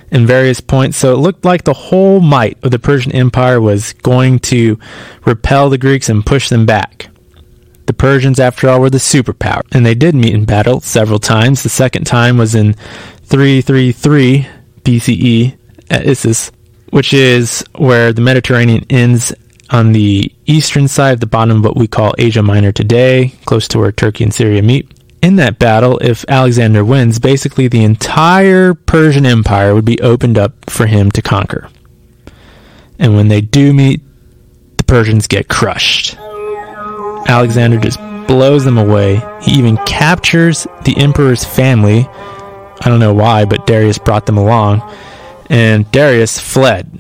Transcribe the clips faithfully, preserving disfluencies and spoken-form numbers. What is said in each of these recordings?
in various points, so it looked like the whole might of the Persian Empire was going to repel the Greeks and push them back. The Persians, after all, were the superpower, and they did meet in battle several times. The second time was in three thirty-three B C E at Issus, which is where the Mediterranean ends on the eastern side of the bottom of what we call Asia Minor today, close to where Turkey and Syria meet. In that battle, if Alexander wins, basically the entire Persian Empire would be opened up for him to conquer. And when they do meet, the Persians get crushed. Alexander just blows them away. He even captures the emperor's family. I don't know why, but Darius brought them along. And Darius fled.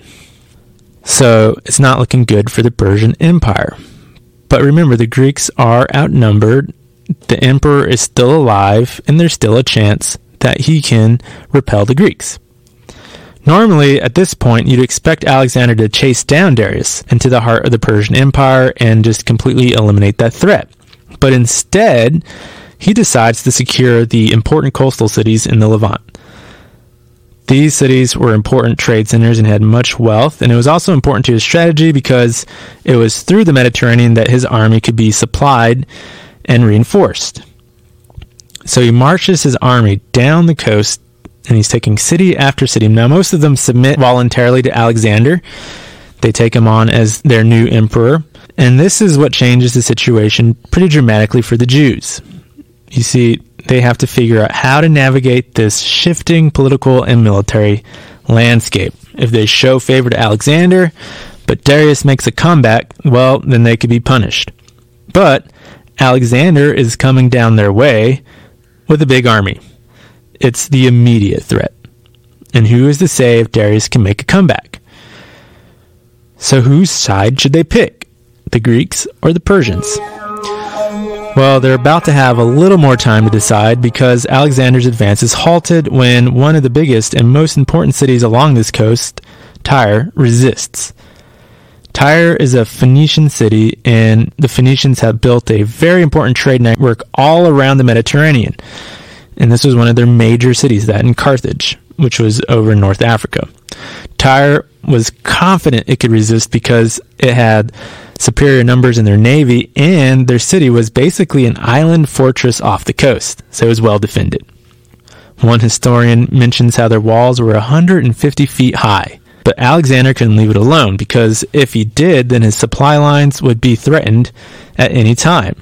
So it's not looking good for the Persian Empire. But remember, the Greeks are outnumbered. The emperor is still alive, and there's still a chance that he can repel the Greeks. Normally, at this point, you'd expect Alexander to chase down Darius into the heart of the Persian Empire and just completely eliminate that threat. But instead, he decides to secure the important coastal cities in the Levant. These cities were important trade centers and had much wealth, and it was also important to his strategy because it was through the Mediterranean that his army could be supplied and reinforced. So he marches his army down the coast, and he's taking city after city. Now, most of them submit voluntarily to Alexander. They take him on as their new emperor, and this is what changes the situation pretty dramatically for the Jews. You see, they have to figure out how to navigate this shifting political and military landscape. If they show favor to Alexander, but Darius makes a comeback, well, then they could be punished. But Alexander is coming down their way with a big army. It's the immediate threat. And who is to say if Darius can make a comeback? So whose side should they pick? The Greeks or the Persians? Well, they're about to have a little more time to decide because Alexander's advance is halted when one of the biggest and most important cities along this coast, Tyre, resists. Tyre is a Phoenician city, and the Phoenicians have built a very important trade network all around the Mediterranean. And this was one of their major cities, that in Carthage, which was over in North Africa. Tyre was confident it could resist because it had superior numbers in their navy, and their city was basically an island fortress off the coast, so it was well defended. One historian mentions how their walls were one hundred fifty feet high, but Alexander couldn't leave it alone because if he did, then his supply lines would be threatened at any time.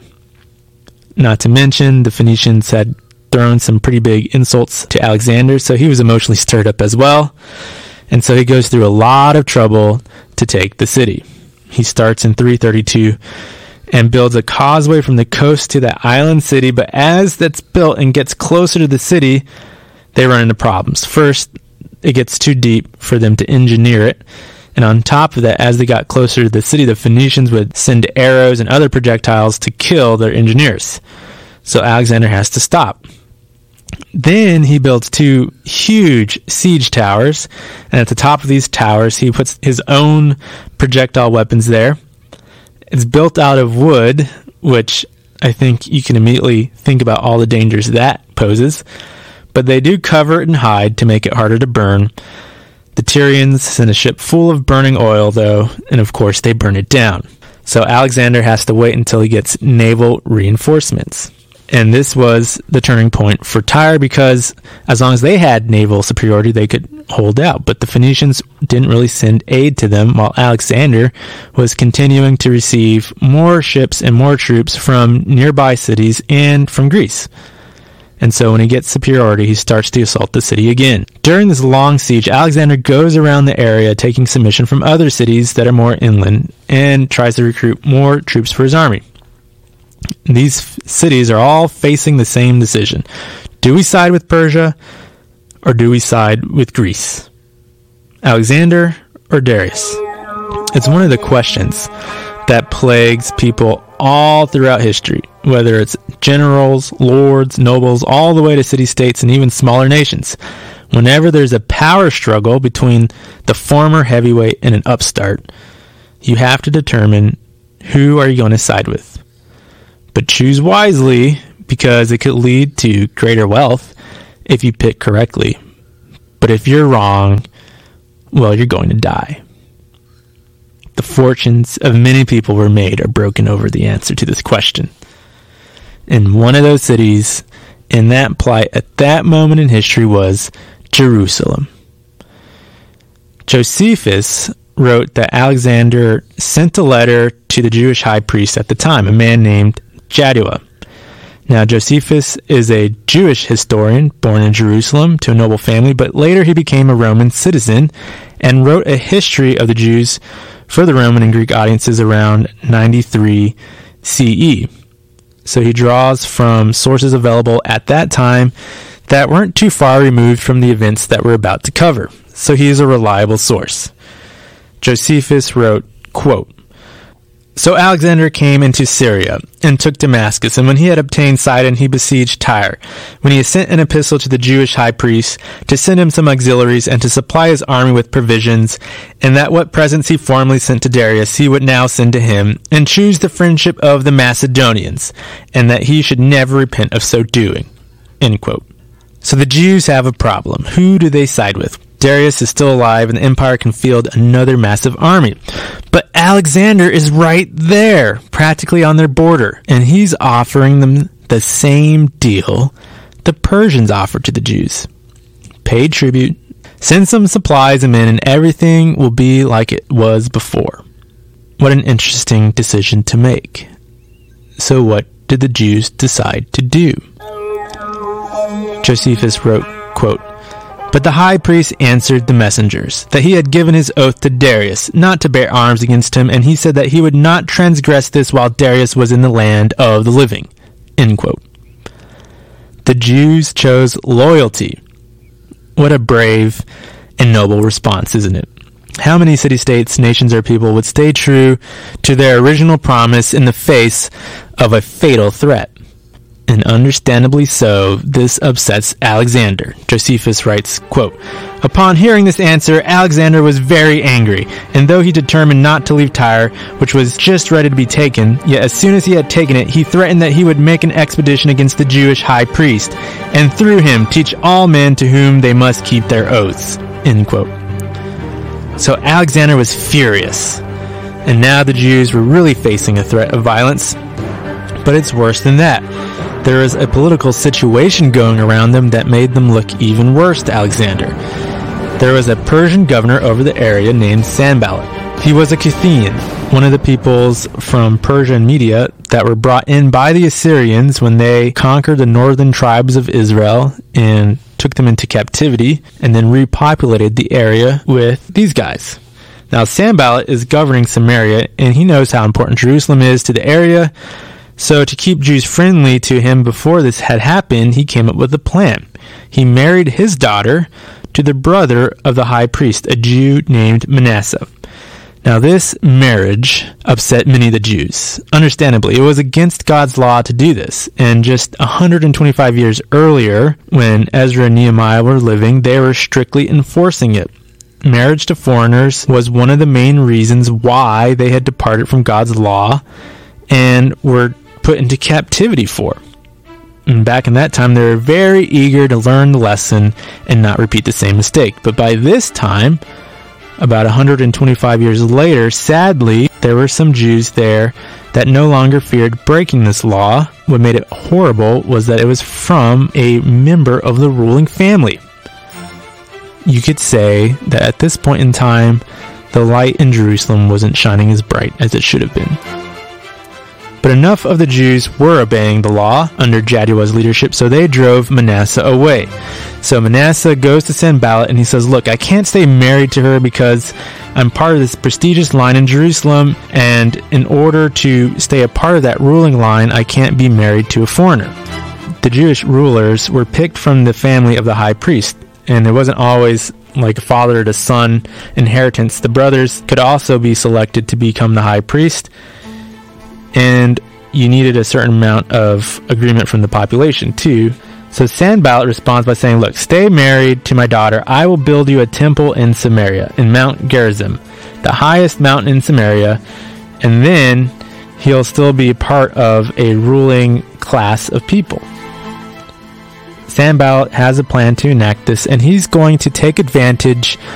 Not to mention, the Phoenicians had thrown some pretty big insults to Alexander, so he was emotionally stirred up as well, and so he goes through a lot of trouble to take the city. He starts in three thirty-two and builds a causeway from the coast to that island city, but as that's built and gets closer to the city, they run into problems. First, it gets too deep for them to engineer it, and on top of that, as they got closer to the city, the Phoenicians would send arrows and other projectiles to kill their engineers. So Alexander has to stop. Then he builds two huge siege towers, and at the top of these towers, he puts his own projectile weapons there. It's built out of wood, which I think you can immediately think about all the dangers that poses, but they do cover it and hide to make it harder to burn. The Tyrians send a ship full of burning oil, though, and of course they burn it down. So Alexander has to wait until he gets naval reinforcements. And this was the turning point for Tyre because as long as they had naval superiority, they could hold out. But the Phoenicians didn't really send aid to them while Alexander was continuing to receive more ships and more troops from nearby cities and from Greece. And so when he gets superiority, he starts to assault the city again. During this long siege, Alexander goes around the area taking submission from other cities that are more inland and tries to recruit more troops for his army. These f- cities are all facing the same decision. Do we side with Persia or do we side with Greece? Alexander or Darius? It's one of the questions that plagues people all throughout history, whether it's generals, lords, nobles, all the way to city-states and even smaller nations. Whenever there's a power struggle between the former heavyweight and an upstart, you have to determine who are you going to side with. But choose wisely because it could lead to greater wealth if you pick correctly. But if you're wrong, well, you're going to die. The fortunes of many people were made or broken over the answer to this question. And one of those cities in that plight at that moment in history was Jerusalem. Josephus wrote that Alexander sent a letter to the Jewish high priest at the time, a man named Jaddua. Now, Josephus is a Jewish historian born in Jerusalem to a noble family, but later he became a Roman citizen and wrote a history of the Jews for the Roman and Greek audiences around ninety-three C E. So he draws from sources available at that time that weren't too far removed from the events that we're about to cover. So he is a reliable source. Josephus wrote, quote, "So Alexander came into Syria and took Damascus, and when he had obtained Sidon, he besieged Tyre. When he had sent an epistle to the Jewish high priest to send him some auxiliaries and to supply his army with provisions, and that what presents he formerly sent to Darius he would now send to him, and choose the friendship of the Macedonians, and that he should never repent of so doing." End quote. So the Jews have a problem. Who do they side with? Darius is still alive, and the empire can field another massive army. But Alexander is right there, practically on their border, and he's offering them the same deal the Persians offered to the Jews. Pay tribute, send some supplies and men, and everything will be like it was before. What an interesting decision to make. So what did the Jews decide to do? Josephus wrote, quote, "But the high priest answered the messengers that he had given his oath to Darius not to bear arms against him, and he said that he would not transgress this while Darius was in the land of the living." End quote. The Jews chose loyalty. What a brave and noble response, isn't it? How many city-states, nations, or people would stay true to their original promise in the face of a fatal threat? And understandably so, this upsets Alexander. Josephus writes, quote, "Upon hearing this answer, Alexander was very angry, and though he determined not to leave Tyre, which was just ready to be taken, yet as soon as he had taken it, he threatened that he would make an expedition against the Jewish high priest, and through him teach all men to whom they must keep their oaths." End quote. So Alexander was furious, and now the Jews were really facing a threat of violence. But it's worse than that. There was a political situation going around them that made them look even worse to Alexander. There was a Persian governor over the area named Sanballat. He was a Scythian, one of the peoples from Persia and Media that were brought in by the Assyrians when they conquered the northern tribes of Israel and took them into captivity and then repopulated the area with these guys. Now Sanballat is governing Samaria, and he knows how important Jerusalem is to the area. So to keep Jews friendly to him before this had happened, he came up with a plan. He married his daughter to the brother of the high priest, a Jew named Manasseh. Now this marriage upset many of the Jews. Understandably, it was against God's law to do this. And just one hundred twenty-five years earlier, when Ezra and Nehemiah were living, they were strictly enforcing it. Marriage to foreigners was one of the main reasons why they had departed from God's law and were put into captivity for. And back in that time, they were very eager to learn the lesson and not repeat the same mistake. But by this time, about one hundred twenty-five years later, sadly, there were some Jews there that no longer feared breaking this law. What made it horrible was that it was from a member of the ruling family. You could say that at this point in time, the light in Jerusalem wasn't shining as bright as it should have been. But enough of the Jews were obeying the law under Jaddua's leadership, so they drove Manasseh away. So Manasseh goes to Sanballat and he says, "Look, I can't stay married to her because I'm part of this prestigious line in Jerusalem, and in order to stay a part of that ruling line, I can't be married to a foreigner." The Jewish rulers were picked from the family of the high priest, and it wasn't always like a father to son inheritance. The brothers could also be selected to become the high priest, and you needed a certain amount of agreement from the population too. So Sanballat responds by saying, "Look, stay married to my daughter. I will build you a temple in Samaria, in Mount Gerizim, the highest mountain in Samaria, and then he'll still be part of a ruling class of people." Sanballat has a plan to enact this, and he's going to take advantage